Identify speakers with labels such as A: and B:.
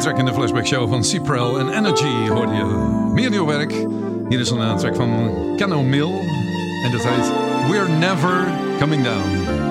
A: track in de Flashback Show van Cyprel en Energy hoorde je. Meer nieuw werk. Hier is een track van Cano Mill. En dat heet We're Never Coming Down.